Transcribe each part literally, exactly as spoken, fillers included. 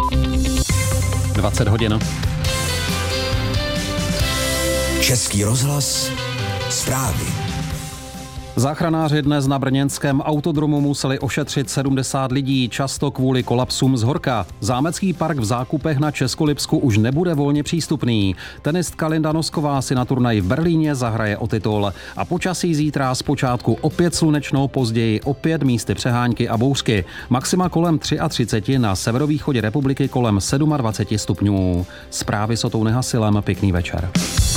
dvacet hodin. Český rozhlas, zprávy. Záchranáři dnes na brněnském autodromu museli ošetřit sedmdesát lidí, často kvůli kolapsům z horka. Zámecký park v Zákupech na Českolipsku už nebude volně přístupný. Tenistka Linda Nosková si na turnaji v Berlíně zahraje o titul. A počasí zítra zpočátku opět slunečno, později opět místy přehánky a bouřky. Maxima kolem třicet tři, na severovýchodě republiky kolem dvacet sedm stupňů. Zprávy s Otou Nehasilem, pěkný večer.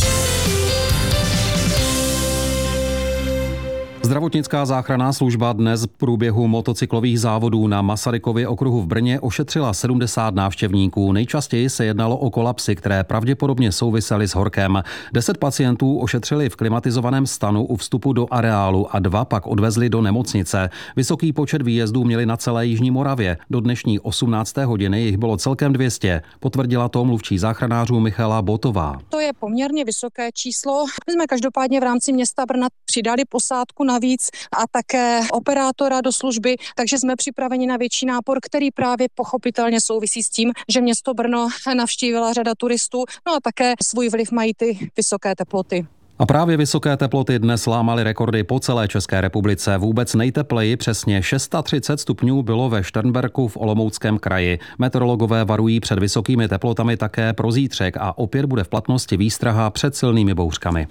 Zdravotnická záchranná služba dnes v průběhu motocyklových závodů na Masarykově okruhu v Brně ošetřila sedmdesát návštěvníků. Nejčastěji se jednalo o kolapsy, které pravděpodobně souvisely s horkem. Deset pacientů ošetřili v klimatizovaném stanu u vstupu do areálu a dva pak odvezli do nemocnice. Vysoký počet výjezdů měli na celé jižní Moravě. Do dnešní osmnácté hodiny jich bylo celkem dvě stě. Potvrdila to mluvčí záchranářů Michala Botová. To je poměrně vysoké číslo. My jsme každopádně v rámci města Brna přidali posádku navíc a také operátora do služby, takže jsme připraveni na větší nápor, který právě pochopitelně souvisí s tím, že město Brno navštívila řada turistů, no a také svůj vliv mají ty vysoké teploty. A právě vysoké teploty dnes lámaly rekordy po celé České republice. Vůbec nejtepleji, přesně třicet šest stupňů, bylo ve Šternberku v Olomouckém kraji. Meteorologové varují před vysokými teplotami také pro zítřek a opět bude v platnosti výstraha před silnými bouřkami.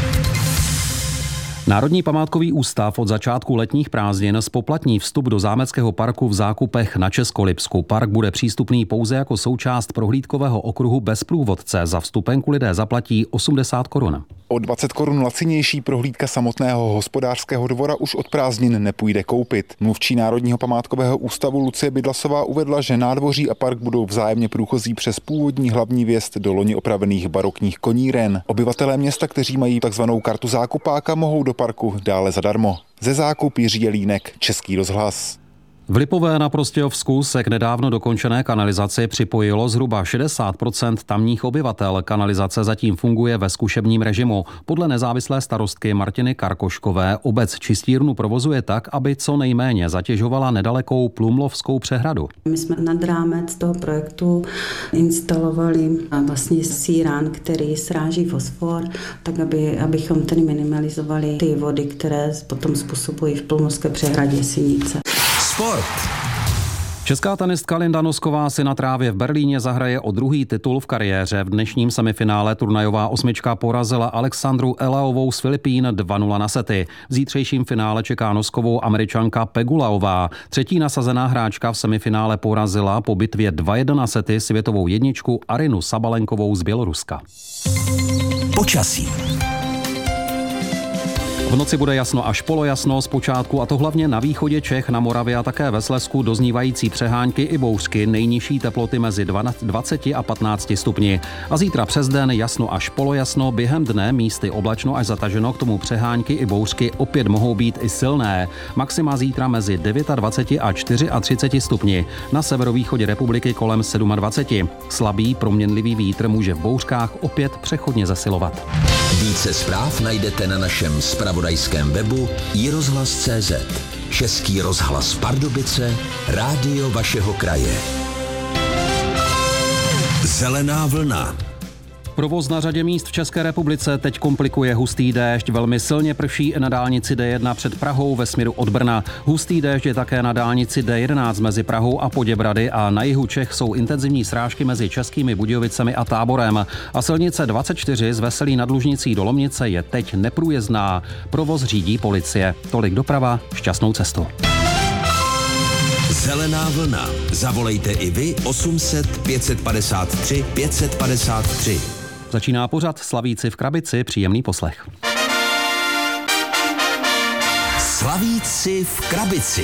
Národní památkový ústav od začátku letních prázdnin zpoplatní vstup do zámeckého parku v Zákupech na Českolipsku. Park bude přístupný pouze jako součást prohlídkového okruhu bez průvodce. Za vstupenku lidé zaplatí osmdesát korun. O dvacet korun lacinější prohlídka samotného hospodářského dvora už od prázdnin nepůjde koupit. Mluvčí Národního památkového ústavu Lucie Bydlasová uvedla, že nádvoří a park budou vzájemně průchozí přes původní hlavní vjezd do loni opravených barokních koníren. Obyvatelé města, kteří mají takzvanou kartu zákupáka, mohou do parku dále zadarmo. Ze Zákup Jiří Jelínek, Český rozhlas. V Lipové na Prostějovsku se k nedávno dokončené kanalizaci připojilo zhruba šedesát procent tamních obyvatel. Kanalizace zatím funguje ve zkušebním režimu. Podle nezávislé starostky Martiny Karkoškové obec čistírnu provozuje tak, aby co nejméně zatěžovala nedalekou Plumlovskou přehradu. My jsme nad rámec toho projektu instalovali vlastně sírán, který sráží fosfor, tak aby, abychom tedy minimalizovali ty vody, které potom způsobují v Plumlovské přehradě sinice. Sport. Česká tenistka Linda Nosková si na trávě v Berlíně zahraje o druhý titul v kariéře. V dnešním semifinále turnajová osmička porazila Alexandru Elaovou z Filipín dva nula na sety. V zítřejším finále čeká Noskovou Američanka Pegulaová. Třetí nasazená hráčka v semifinále porazila po bitvě dva jedna na sety světovou jedničku Arinu Sabalenkovou z Běloruska. Počasí. V noci bude jasno až polojasno zpočátku, a to hlavně na východě Čech, na Moravě a také ve Slezsku doznívající přehánky i bouřky, nejnižší teploty mezi dvaceti a patnácti stupni. A zítra přes den jasno až polojasno, během dne místy oblačno až zataženo, k tomu přehánky i bouřky opět mohou být i silné. Maxima zítra mezi dvaceti devíti a třiceti čtyřmi stupni. Na severovýchodě republiky kolem dvaceti sedmi. Slabý proměnlivý vítr může v bouřkách opět přechodně zesilovat. Více zpráv najdete na našem zpravodajském webu i rozhlas tečka cé zet. Český rozhlas Pardubice, rádio vašeho kraje. Zelená vlna. Provoz na řadě míst v České republice teď komplikuje hustý déšť. Velmi silně prší i na dálnici D jedna před Prahou ve směru od Brna. Hustý déšť je také na dálnici D jedenáct mezi Prahou a Poděbrady a na jihu Čech jsou intenzivní srážky mezi Českými Budějovicemi a Táborem. A silnice dvacet čtyři z Veselí nad Lužnicí do Lomnice je teď neprůjezdná. Provoz řídí policie. Tolik doprava, šťastnou cestu. Zelená vlna. Zavolejte i vy osm set pět set padesát tři pět set padesát tři. Začíná pořad Slavíci v krabici, příjemný poslech. Slavíci v krabici.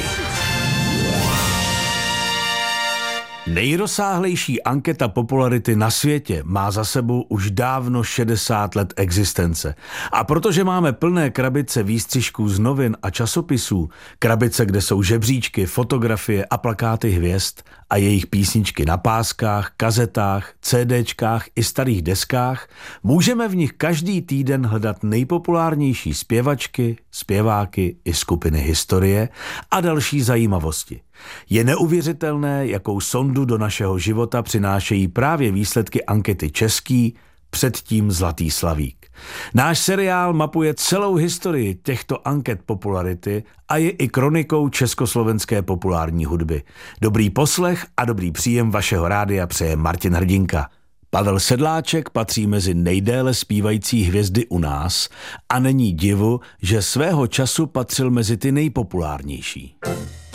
Nejrozsáhlejší anketa popularity na světě má za sebou už dávno šedesát let existence. A protože máme plné krabice výstřižků z novin a časopisů, krabice, kde jsou žebříčky, fotografie a plakáty hvězd, a jejich písničky na páskách, kazetách, CDčkách i starých deskách, můžeme v nich každý týden hledat nejpopulárnější zpěvačky, zpěváky i skupiny historie a další zajímavosti. Je neuvěřitelné, jakou sondu do našeho života přinášejí právě výsledky ankety Český, předtím Zlatý slavík. Náš seriál mapuje celou historii těchto anket popularity a je i kronikou československé populární hudby. Dobrý poslech a dobrý příjem vašeho rádia přeje Martin Hrdinka. Pavel Sedláček patří mezi nejdéle zpívající hvězdy u nás a není divu, že svého času patřil mezi ty nejpopulárnější.